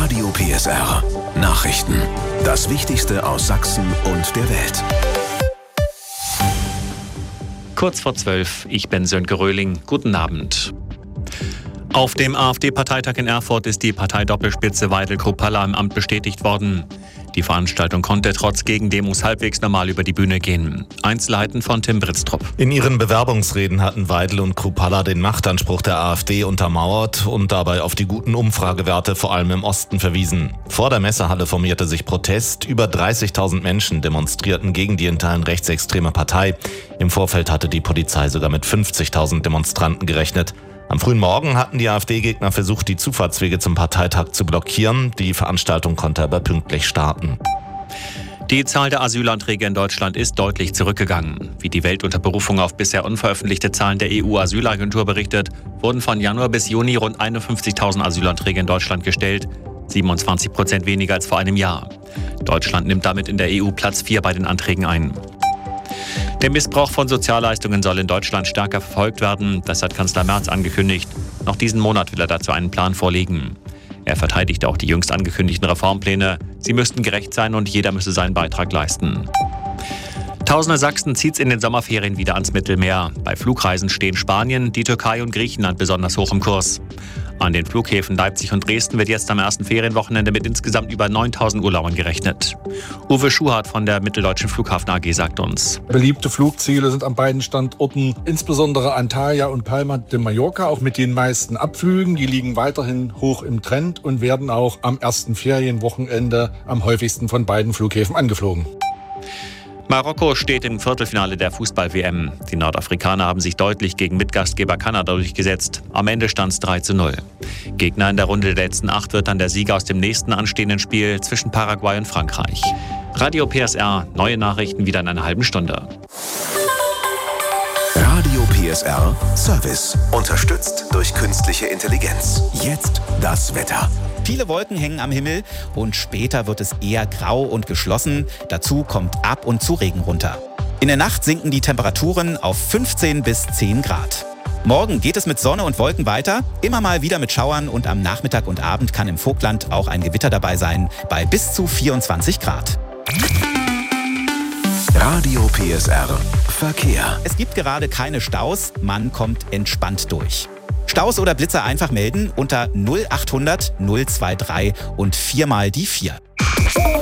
Radio PSR. Nachrichten. Das Wichtigste aus Sachsen und der Welt. Kurz vor 12, ich bin Sönke Röhling. Guten Abend. Auf dem AfD-Parteitag in Erfurt ist die Parteidoppelspitze Weidel-Kruppalla im Amt bestätigt worden. Die Veranstaltung konnte trotz Gegendemos halbwegs normal über die Bühne gehen. Einzelheiten von Tim Britztrup. In ihren Bewerbungsreden hatten Weidel und Kruppalla den Machtanspruch der AfD untermauert und dabei auf die guten Umfragewerte vor allem im Osten verwiesen. Vor der Messehalle formierte sich Protest. Über 30.000 Menschen demonstrierten gegen die in Teilen rechtsextreme Partei. Im Vorfeld hatte die Polizei sogar mit 50.000 Demonstranten gerechnet. Am frühen Morgen hatten die AfD-Gegner versucht, die Zufahrtswege zum Parteitag zu blockieren. Die Veranstaltung konnte aber pünktlich starten. Die Zahl der Asylanträge in Deutschland ist deutlich zurückgegangen. Wie die Welt unter Berufung auf bisher unveröffentlichte Zahlen der EU-Asylagentur berichtet, wurden von Januar bis Juni rund 51.000 Asylanträge in Deutschland gestellt. 27% weniger als vor einem Jahr. Deutschland nimmt damit in der EU Platz 4 bei den Anträgen ein. Der Missbrauch von Sozialleistungen soll in Deutschland stärker verfolgt werden. Das hat Kanzler Merz angekündigt. Noch diesen Monat will er dazu einen Plan vorlegen. Er verteidigte auch die jüngst angekündigten Reformpläne. Sie müssten gerecht sein und jeder müsse seinen Beitrag leisten. Tausende Sachsen zieht's in den Sommerferien wieder ans Mittelmeer. Bei Flugreisen stehen Spanien, die Türkei und Griechenland besonders hoch im Kurs. An den Flughäfen Leipzig und Dresden wird jetzt am ersten Ferienwochenende mit insgesamt über 9.000 Urlaubern gerechnet. Uwe Schuhart von der Mitteldeutschen Flughafen AG sagt uns: Beliebte Flugziele sind an beiden Standorten, insbesondere Antalya und Palma de Mallorca, auch mit den meisten Abflügen. Die liegen weiterhin hoch im Trend und werden auch am ersten Ferienwochenende am häufigsten von beiden Flughäfen angeflogen. Marokko steht im Viertelfinale der Fußball-WM. Die Nordafrikaner haben sich deutlich gegen Mitgastgeber Kanada durchgesetzt. Am Ende stand es 3:0. Gegner in der Runde der letzten 8 wird dann der Sieger aus dem nächsten anstehenden Spiel zwischen Paraguay und Frankreich. Radio PSR, neue Nachrichten wieder in einer halben Stunde. Radio PSR Service. Unterstützt durch künstliche Intelligenz. Jetzt das Wetter. Viele Wolken hängen am Himmel und später wird es eher grau und geschlossen. Dazu kommt ab und zu Regen runter. In der Nacht sinken die Temperaturen auf 15 bis 10 Grad. Morgen geht es mit Sonne und Wolken weiter, immer mal wieder mit Schauern und am Nachmittag und Abend kann im Vogtland auch ein Gewitter dabei sein, bei bis zu 24 Grad. Radio PSR Verkehr. Es gibt gerade keine Staus, man kommt entspannt durch. Staus oder Blitzer einfach melden unter 0800 023 und 4 mal die 4.